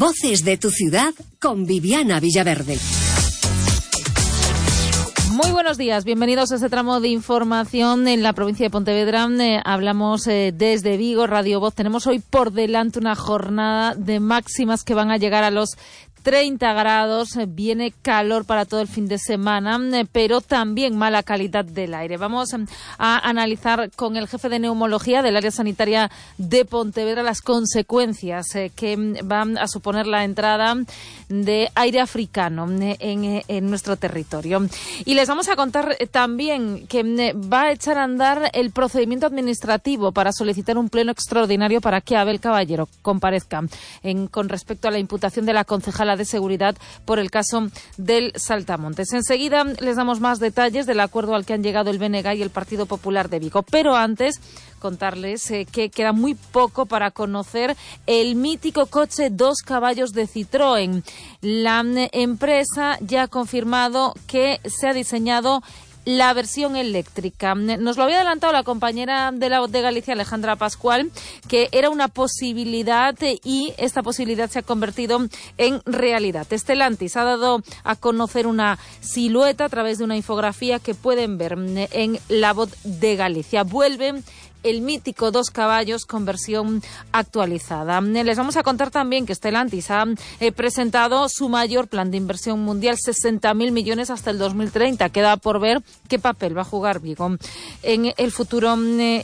Voces de tu ciudad con Viviana Villaverde. Muy buenos días, bienvenidos a este tramo de información en la provincia de Pontevedra. Hablamos desde Vigo, Radio Voz. Tenemos hoy por delante una jornada de máximas que van a llegar a los 30 grados, viene calor para todo el fin de semana, pero también mala calidad del aire. Vamos a analizar con el jefe de neumología del área sanitaria de Pontevedra las consecuencias que van a suponer la entrada de aire africano en nuestro territorio. Y les vamos a contar también que va a echar a andar el procedimiento administrativo para solicitar un pleno extraordinario para que Abel Caballero comparezca con respecto a la imputación de la concejala de seguridad por el caso del Saltamontes. Enseguida les damos más detalles del acuerdo al que han llegado el BNG y el Partido Popular de Vigo. Pero antes, contarles que queda muy poco para conocer el mítico coche 2 caballos de Citroën. La empresa ya ha confirmado que se ha diseñado la versión eléctrica. Nos lo había adelantado la compañera de La Voz de Galicia, Alejandra Pascual, que era una posibilidad y esta posibilidad se ha convertido en realidad. Stellantis ha dado a conocer una silueta a través de una infografía que pueden ver en La Voz de Galicia. Vuelve el mítico 2 caballos con versión actualizada. Les vamos a contar también que Stellantis ha presentado su mayor plan de inversión mundial, 60.000 millones hasta el 2030. Queda por ver qué papel va a jugar Vigo en el futuro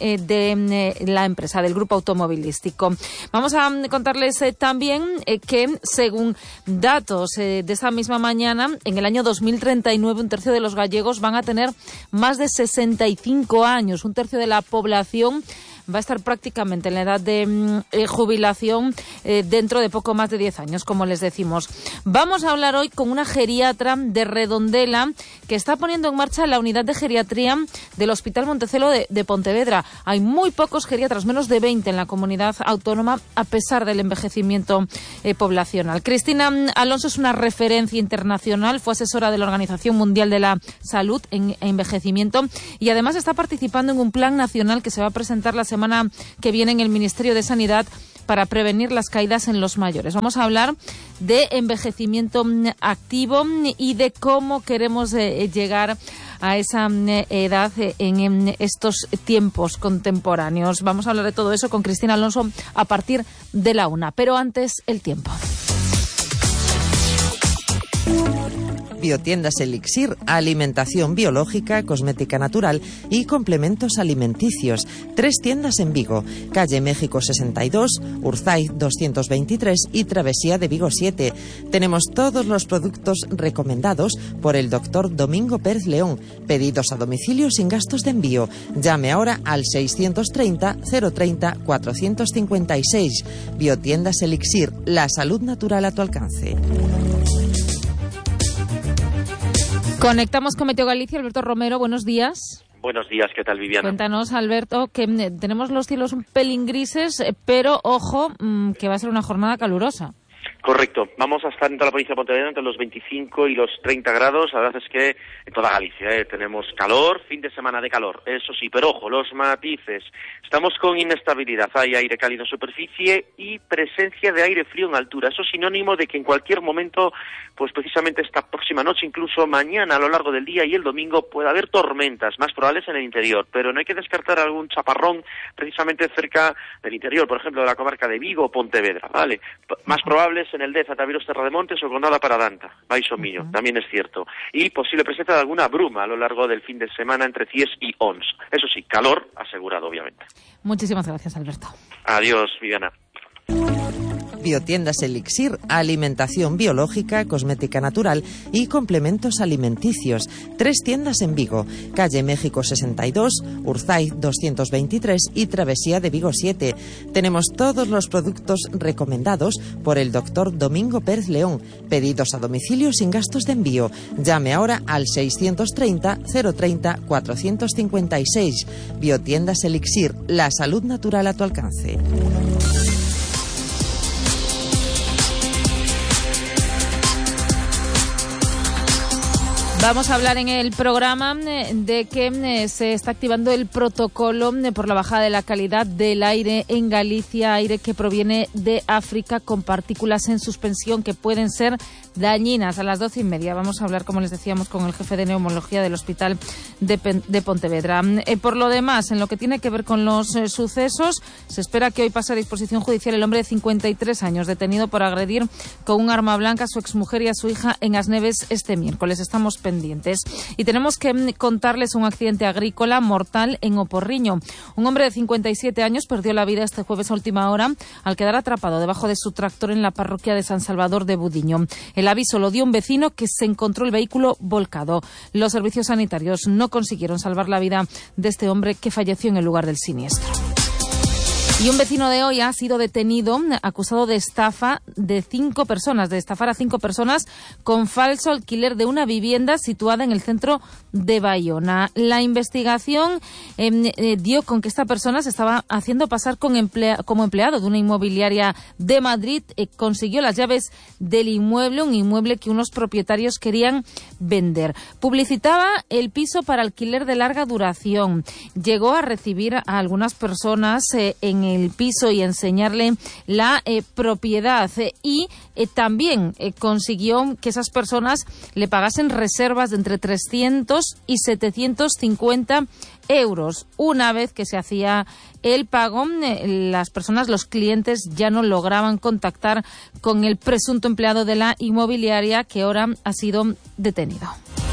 de la empresa, del grupo automovilístico. Vamos a contarles también que, según datos de esta misma mañana, en el año 2039 un tercio de los gallegos van a tener más de 65 años, un tercio de la población va a estar prácticamente en la edad de jubilación dentro de poco más de 10 años, como les decimos. Vamos a hablar hoy con una geriatra de Redondela que está poniendo en marcha la unidad de geriatría del Hospital Montecelo de Pontevedra. Hay muy pocos geriatras, menos de 20 en la comunidad autónoma, a pesar del envejecimiento poblacional. Cristina Alonso es una referencia internacional, fue asesora de la Organización Mundial de la Salud en envejecimiento y además está participando en un plan nacional que se va a presentar la semana que viene en el Ministerio de Sanidad para prevenir las caídas en los mayores. Vamos a hablar de envejecimiento activo y de cómo queremos llegar a esa edad en estos tiempos contemporáneos. Vamos a hablar de todo eso con Cristina Alonso a partir de la 1. Pero antes, el tiempo. Biotiendas Elixir, alimentación biológica, cosmética natural y complementos alimenticios. 3 tiendas en Vigo, calle México 62, Urzaiz 223 y Travesía de Vigo 7. Tenemos todos los productos recomendados por el doctor Domingo Pérez León. Pedidos a domicilio sin gastos de envío. Llame ahora al 630 030 456. Biotiendas Elixir, la salud natural a tu alcance. Conectamos con Meteo Galicia. Alberto Romero, buenos días. Buenos días, ¿qué tal, Viviana? Cuéntanos, Alberto, que tenemos los cielos un pelín grises, pero ojo, que va a ser una jornada calurosa. Correcto, vamos a estar en toda la provincia de Pontevedra entre los 25 y los 30 grados, la verdad es que en toda Galicia tenemos calor, fin de semana de calor, eso sí, pero ojo, los matices, estamos con inestabilidad, hay aire cálido en superficie y presencia de aire frío en altura, eso es sinónimo de que en cualquier momento, pues precisamente esta próxima noche, incluso mañana a lo largo del día y el domingo puede haber tormentas, más probables en el interior, pero no hay que descartar algún chaparrón precisamente cerca del interior, por ejemplo de la comarca de Vigo o Pontevedra, ¿vale? Más probables en el Deza, Taviros, Terrademontes o Condada Paradanta, Baixo Miño, también es cierto. Y posible presencia de alguna bruma a lo largo del fin de semana entre Cies y Ons. Eso sí, calor asegurado, obviamente. Muchísimas gracias, Alberto. Adiós, Viviana. Biotiendas Elixir, alimentación biológica, cosmética natural y complementos alimenticios. 3 tiendas en Vigo, calle México 62, Urzaiz 223 y Travesía de Vigo 7. Tenemos todos los productos recomendados por el doctor Domingo Pérez León. Pedidos a domicilio sin gastos de envío. Llame ahora al 630 030 456. Biotiendas Elixir, la salud natural a tu alcance. Vamos a hablar en el programa de que se está activando el protocolo por la bajada de la calidad del aire en Galicia, aire que proviene de África con partículas en suspensión que pueden ser dañinas. A las 12:30 vamos a hablar, como les decíamos, con el jefe de neumología del Hospital de Pontevedra. Por lo demás, en lo que tiene que ver con los sucesos, se espera que hoy pase a disposición judicial el hombre de 53 años detenido por agredir con un arma blanca a su exmujer y a su hija en Asneves este miércoles. Estamos pendientes. Y tenemos que contarles un accidente agrícola mortal en Oporriño. Un hombre de 57 años perdió la vida este jueves a última hora al quedar atrapado debajo de su tractor en la parroquia de San Salvador de Budiño. El aviso lo dio un vecino que se encontró el vehículo volcado. Los servicios sanitarios no consiguieron salvar la vida de este hombre que falleció en el lugar del siniestro. Y un vecino de Oia ha sido detenido acusado de estafa de 5 personas, de estafar a 5 personas con falso alquiler de una vivienda situada en el centro de Bayona. La investigación dio con que esta persona se estaba haciendo pasar como empleado de una inmobiliaria de Madrid. Consiguió las llaves del inmueble, un inmueble que unos propietarios querían vender. Publicitaba el piso para alquiler de larga duración. Llegó a recibir a algunas personas en el piso y enseñarle la propiedad y también consiguió que esas personas le pagasen reservas de entre 300 y 750 euros. Una vez que se hacía el pago, las personas, los clientes, ya no lograban contactar con el presunto empleado de la inmobiliaria, que ahora ha sido detenido.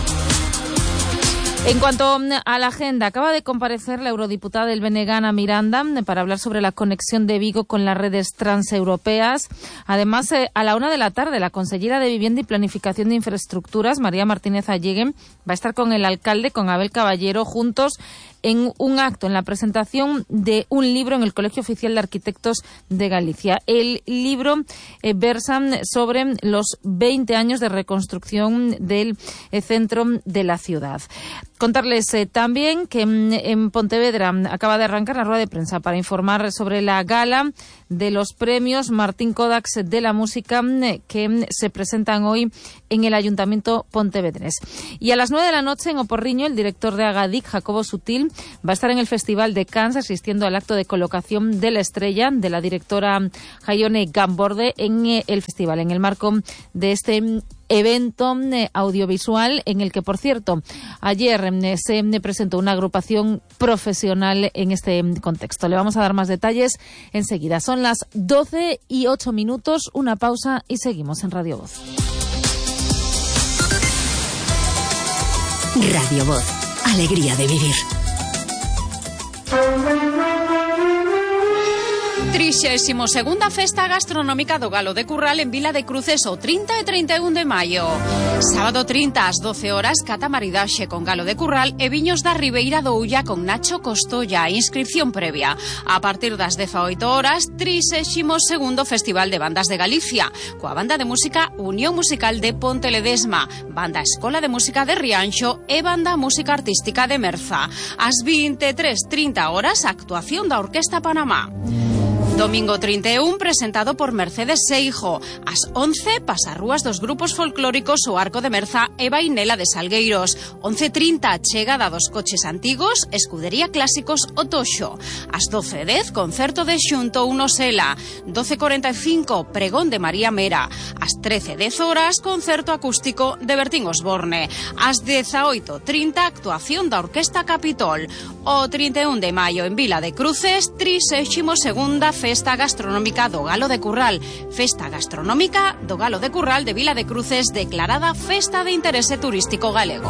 En cuanto a la agenda, acaba de comparecer la eurodiputada del BNG, Ana Miranda, para hablar sobre la conexión de Vigo con las redes transeuropeas. Además, a la 1:00 p.m, la consellera de Vivienda y Planificación de Infraestructuras, María Martínez Alleguen, va a estar con el alcalde, con Abel Caballero, juntos en un acto, en la presentación de un libro en el Colegio Oficial de Arquitectos de Galicia. El libro versa sobre los 20 años de reconstrucción del centro de la ciudad. Contarles también que en Pontevedra acaba de arrancar la rueda de prensa para informar sobre la gala de los premios Martín Kodaks de la música que se presentan hoy en el Ayuntamiento pontevedrés. Y a las 9:00 p.m, en Oporriño, el director de Agadic, Jacobo Sutil, va a estar en el Festival de Cannes asistiendo al acto de colocación de la estrella de la directora Jaione Gamborde en el festival, en el marco de este evento audiovisual en el que, por cierto, ayer se presentó una agrupación profesional en este contexto. Le vamos a dar más detalles enseguida. Son las 12:08, una pausa y seguimos en Radio Voz. Radio Voz, alegría de vivir. 32ª Festa Gastronómica do Galo de Curral en Vila de Cruces o 30 e 31 de maio. Sábado 30 ás 12 horas, cata maridaxe con Galo de Curral e viños da Ribeira do Ulla con Nacho Costolla. Inscripción previa. A partir das 18 horas, 32º Festival de Bandas de Galicia, coa banda de música Unión Musical de Ponte Ledesma, Banda Escola de Música de Rianxo e Banda Música Artística de Merza. Ás 23:30 horas, actuación da Orquesta Panamá. Domingo 31, presentado por Mercedes Seijo. Ás 11, pasarrúas dos grupos folclóricos O Arco de Merza e Bainela de Salgueiros. 11:30, chegada dos coches antigos, Escudería Clásicos O Toxo. Ás 12:10, concerto de Xunto Unosela. 12:45, pregón de María Mera. Ás 13:10 horas, concerto acústico de Bertín Osborne. Ás 18:30, actuación da Orquesta Capitol. O 31 de maio en Vila de Cruces, 32ª Festa Gastronómica do Galo de Curral. Festa Gastronómica do Galo de Curral de Vila de Cruces, declarada Festa de Interese Turístico Galego.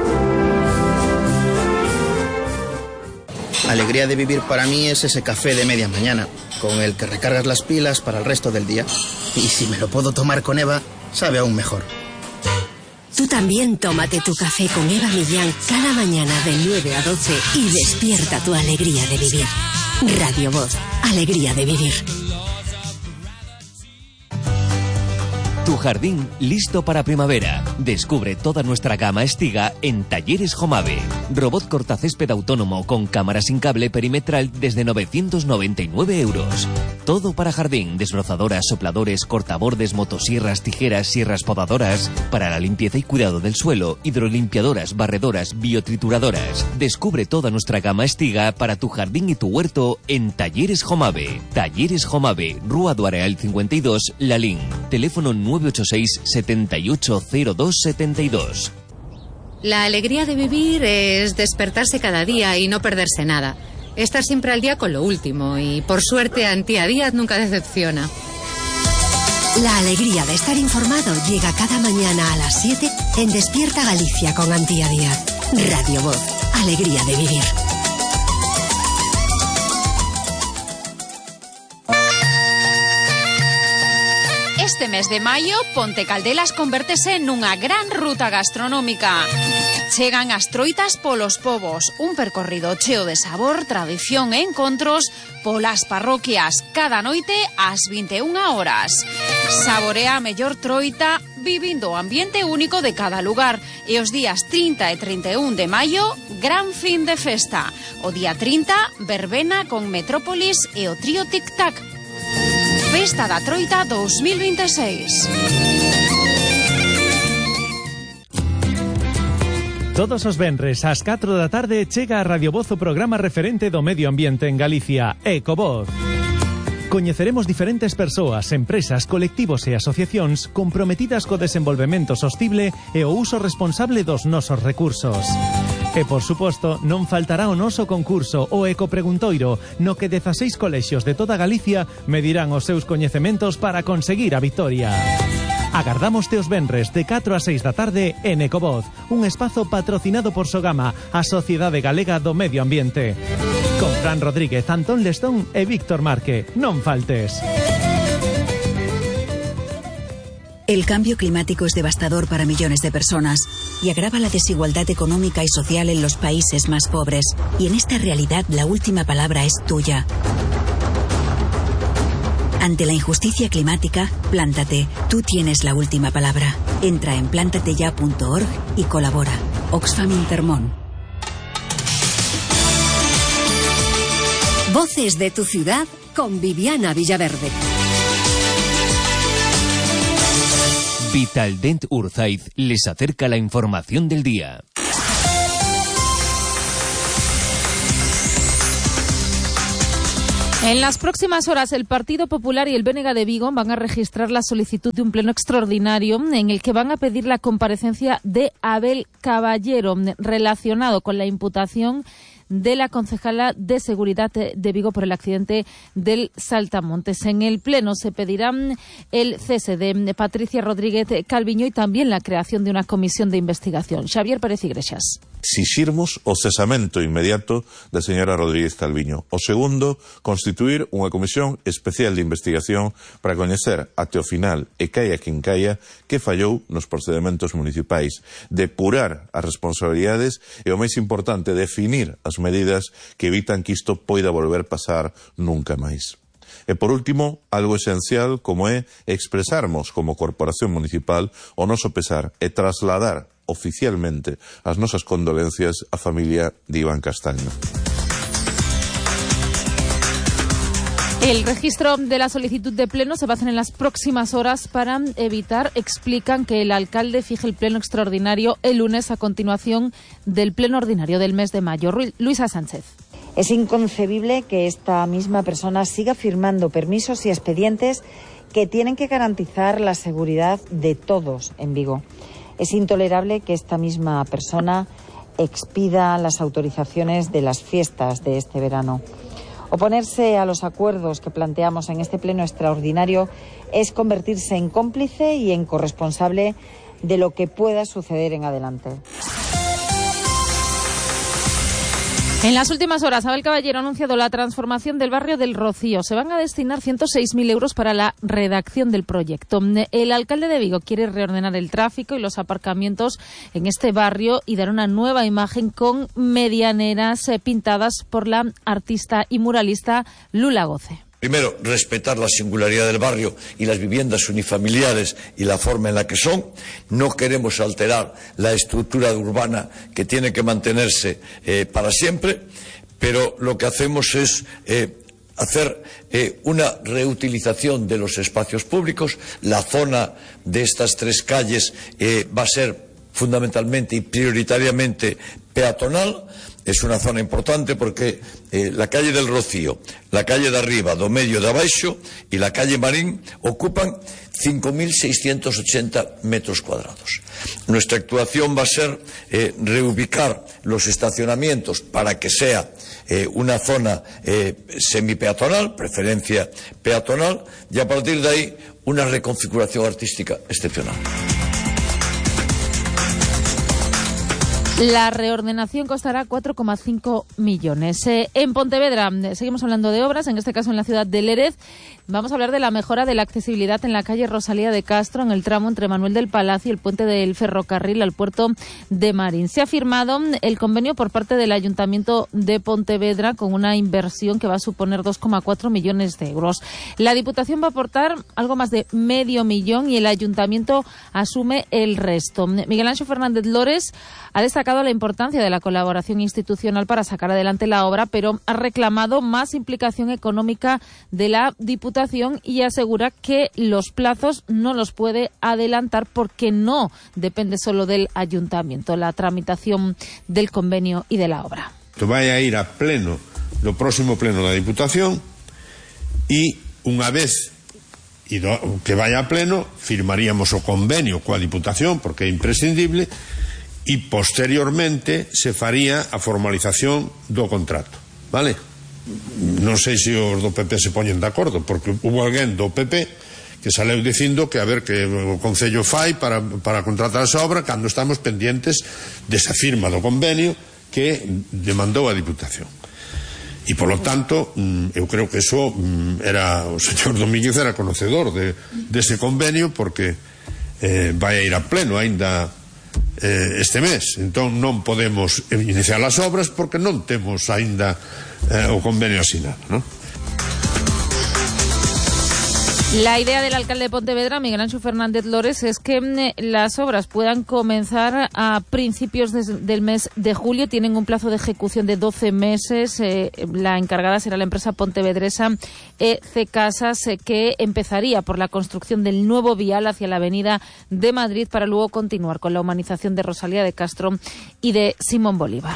Alegría de vivir para mí es ese café de media mañana, con el que recargas las pilas para el resto del día. Y si me lo puedo tomar con Eva, sabe aún mejor. Tú también tómate tu café con Eva Millán cada mañana de 9 a 12 y despierta tu alegría de vivir. Radio Voz, alegría de vivir. Tu jardín listo para primavera. Descubre toda nuestra gama Estiga en Talleres Jomave. Robot cortacésped autónomo con cámara sin cable perimetral desde 999 euros. Todo para jardín, desbrozadoras, sopladores, cortabordes, motosierras, tijeras, sierras podadoras. Para la limpieza y cuidado del suelo, hidrolimpiadoras, barredoras, biotrituradoras. Descubre toda nuestra gama Estiga para tu jardín y tu huerto en Talleres Jomave. Talleres Jomave, Rúa do Areal 52, Lalín. Teléfono 986 780272. La alegría de vivir es despertarse cada día y no perderse nada. Estar siempre al día con lo último y, por suerte, Antía Díaz nunca decepciona. La alegría de estar informado llega cada mañana a las 7 en Despierta Galicia con Antía Díaz. Radio Voz, alegría de vivir. Este mes de maio, Ponte Caldelas convértese nunha gran ruta gastronómica. Chegan as troitas polos povos, un percorrido cheo de sabor, tradición e encontros polas parroquias, cada noite ás 21 horas. Saborea a mellor troita vivindo o ambiente único de cada lugar. E os días 30 e 31 de maio, gran fin de festa. O día 30, verbena con Metrópolis e o trío Tic Tac. Festa da Troita 2026. Todos os venres ás 4 da tarde chega a Radio Voz o programa referente do medio ambiente en Galicia, Ecovoz. Coñeceremos diferentes persoas, empresas, colectivos e asociacións comprometidas co desenvolvemento sostible e o uso responsable dos nosos recursos. E, por suposto, non faltará o noso concurso, o Ecopreguntoiro, no que 16 colexios de toda Galicia medirán os seus coñecementos para conseguir a victoria. Agardámoste os venres de 4 a 6 da tarde en Ecovoz, un espazo patrocinado por Sogama, a Sociedade Galega do Medio Ambiente. Con Fran Rodríguez, Antón Lestón e Víctor Marque. Non faltes. El cambio climático es devastador para millones de personas y agrava la desigualdad económica y social en los países más pobres. Y en esta realidad la última palabra es tuya. Ante la injusticia climática, plántate. Tú tienes la última palabra. Entra en plantateya.org y colabora. Oxfam Intermón. Voces de tu ciudad con Viviana Villaverde. Vitaldent Urzaiz les acerca la información del día. En las próximas horas, el Partido Popular y el BNG de Vigo van a registrar la solicitud de un pleno extraordinario en el que van a pedir la comparecencia de Abel Caballero relacionado con la imputación de la concejala de Seguridad de Vigo por el accidente del Saltamontes. En el pleno se pedirán el cese de Patricia Rodríguez Calviño y también la creación de una comisión de investigación. Xavier Pérez Iglesias. Exixirmos o cesamento inmediato da señora Rodríguez Calviño. O segundo, constituir unha comisión especial de investigación para coñecer até o final, e caia quen caia, que fallou nos procedementos municipais, depurar as responsabilidades e, o máis importante, definir as medidas que evitan que isto poida volver pasar nunca máis. E por último, algo esencial como é expresarmos como corporación municipal o noso pesar e trasladar oficialmente as nosas condolencias á familia de Iván Castaño. El registro de la solicitud de pleno se va a hacer en las próximas horas para evitar, explican, que el alcalde fije el pleno extraordinario el lunes a continuación del pleno ordinario del mes de mayo. Luisa Sánchez. Es inconcebible que esta misma persona siga firmando permisos y expedientes que tienen que garantizar la seguridad de todos en Vigo. Es intolerable que esta misma persona expida las autorizaciones de las fiestas de este verano. Oponerse a los acuerdos que planteamos en este pleno extraordinario es convertirse en cómplice y en corresponsable de lo que pueda suceder en adelante. En las últimas horas, Abel Caballero ha anunciado la transformación del barrio del Rocío. Se van a destinar 106.000 euros para la redacción del proyecto. El alcalde de Vigo quiere reordenar el tráfico y los aparcamientos en este barrio y dar una nueva imagen con medianeras pintadas por la artista y muralista Lula Goce. Primero, respetar la singularidad del barrio y las viviendas unifamiliares y la forma en la que son. No queremos alterar la estructura urbana que tiene que mantenerse para siempre, pero lo que hacemos es hacer una reutilización de los espacios públicos. La zona de estas 3 calles va a ser fundamentalmente y prioritariamente peatonal. Es una zona importante porque la calle del Rocío, la calle de arriba, do medio de abaixo y la calle Marín ocupan 5.680 metros cuadrados. Nuestra actuación va a ser reubicar los estacionamientos para que sea una zona semipeatonal, preferencia peatonal, y a partir de ahí una reconfiguración artística excepcional. La reordenación costará 4,5 millones. En Pontevedra seguimos hablando de obras, en este caso en la ciudad de Lérez. Vamos a hablar de la mejora de la accesibilidad en la calle Rosalía de Castro, en el tramo entre Manuel del Palacio y el puente del ferrocarril al puerto de Marín. Se ha firmado el convenio por parte del Ayuntamiento de Pontevedra con una inversión que va a suponer 2,4 millones de euros. La Diputación va a aportar algo más de medio millón y el Ayuntamiento asume el resto. Miguel Anxo Fernández Lores ha destacado la importancia de la colaboración institucional para sacar adelante la obra, pero ha reclamado más implicación económica de la Diputación y asegura que los plazos no los puede adelantar porque no depende solo del Ayuntamiento, la tramitación del convenio y de la obra. Vai a ir a pleno, no próximo pleno da Diputación, e unha vez que vaya a pleno firmaríamos o convenio coa Diputación porque é imprescindible e posteriormente se faría a formalización do contrato, vale? Non sei se os do PP se poñen de acordo, porque hubo alguén do PP que saleu dicindo que a ver que o Concello fai para contratar esa obra cando estamos pendientes desa firma do convenio que demandou a Diputación. E polo tanto, eu creo que eso era, o señor Domínguez era conocedor dese convenio porque vai a ir a pleno aínda este mes, entón non podemos iniciar as obras porque non temos aínda o convenio asinado, ¿no? La idea del alcalde de Pontevedra, Miguel Anxo Fernández Lores, es que las obras puedan comenzar a principios del mes de julio. Tienen un plazo de ejecución de 12 meses. La encargada será la empresa pontevedresa EC Casas, que empezaría por la construcción del nuevo vial hacia la avenida de Madrid para luego continuar con la humanización de Rosalía de Castro y de Simón Bolívar.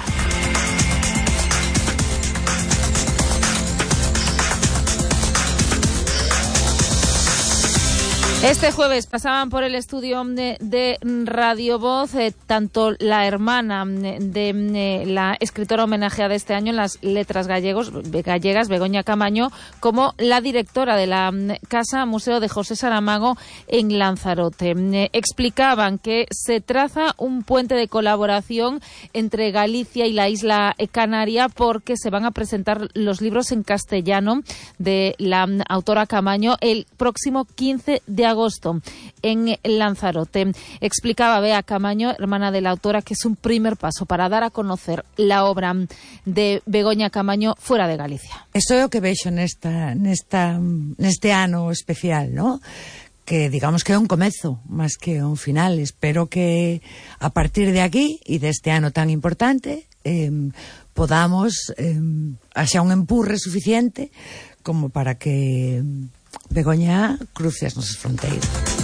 Este jueves pasaban por el estudio de Radio Voz tanto la hermana de la escritora homenajeada este año en las letras gallegas, Begoña Camaño, como la directora de la Casa Museo de José Saramago en Lanzarote. Explicaban que se traza un puente de colaboración entre Galicia y la isla Canaria porque se van a presentar los libros en castellano de la autora Camaño el próximo 15 de agosto en Lanzarote. Explicaba Bea Camaño, hermana de la autora, que es un primer paso para dar a conocer la obra de Begoña Camaño fuera de Galicia. Isto é o que vexo neste ano especial, ¿no? Que digamos que é un comezo máis que un final. Espero que a partir de aquí e deste ano tan importante podamos haxa un empurre suficiente como para que Begoña cruce as nosas fronteiras.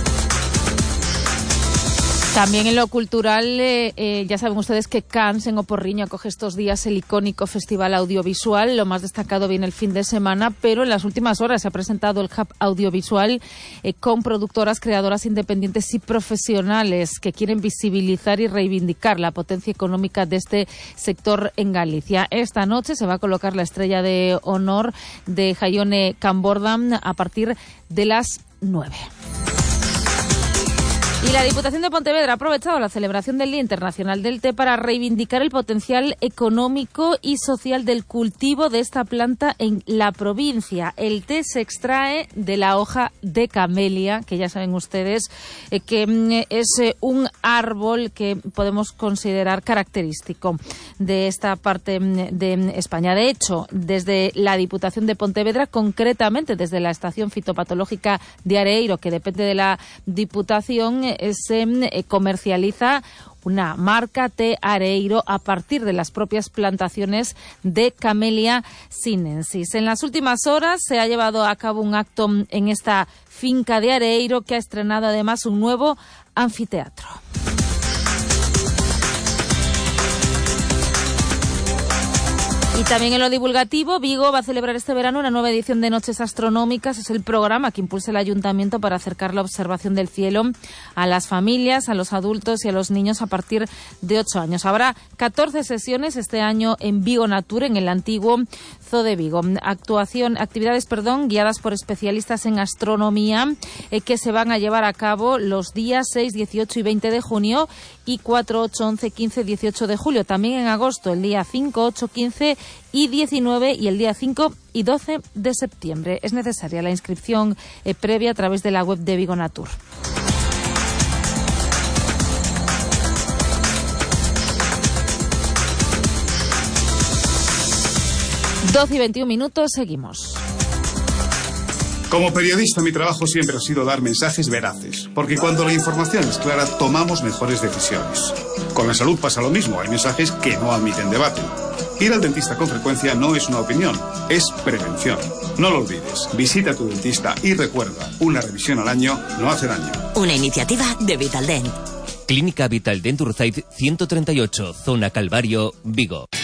También en lo cultural, ya saben ustedes que Cans en Oporriño acoge estos días el icónico Festival Audiovisual. Lo más destacado viene el fin de semana, pero en las últimas horas se ha presentado el Hub Audiovisual con productoras, creadoras independientes y profesionales que quieren visibilizar y reivindicar la potencia económica de este sector en Galicia. Esta noche se va a colocar la estrella de honor de Jaione Cambordam a partir de las 9. Y la Diputación de Pontevedra ha aprovechado la celebración del Día Internacional del Té para reivindicar el potencial económico y social del cultivo de esta planta en la provincia. El té se extrae de la hoja de camelia, que ya saben ustedes que es un árbol que podemos considerar característico de esta parte de España. De hecho, desde la Diputación de Pontevedra, concretamente desde la Estación Fitopatológica de Areiro, que depende de la Diputación, se comercializa una marca té Areiro a partir de las propias plantaciones de Camellia sinensis. En las últimas horas se ha llevado a cabo un acto en esta finca de Areiro, que ha estrenado además un nuevo anfiteatro. Y también en lo divulgativo, Vigo va a celebrar este verano una nueva edición de Noches Astronómicas. Es el programa que impulsa el Ayuntamiento para acercar la observación del cielo a las familias, a los adultos y a los niños a partir de 8 años. Habrá 14 sesiones este año en Vigo Nature, en el antiguo Zoo de Vigo. Actividades guiadas por especialistas en astronomía que se van a llevar a cabo los días 6, 18 y 20 de junio y 4, 8, 11, 15, 18 de julio. También en agosto, el día 5, 8, 15 y 19 y el día 5 y 12 de septiembre. Es necesaria la inscripción previa a través de la web de Vigo Nature. Doce y 21 minutos, seguimos. Como periodista, mi trabajo siempre ha sido dar mensajes veraces, porque cuando la información es clara, tomamos mejores decisiones. Con la salud pasa lo mismo, hay mensajes que no admiten debate. Ir al dentista con frecuencia no es una opinión, es prevención. No lo olvides, visita a tu dentista y recuerda, una revisión al año no hace daño. Una iniciativa de Vitaldent. Clínica Vitaldent Urzaid 138, Zona Calvario, Vigo.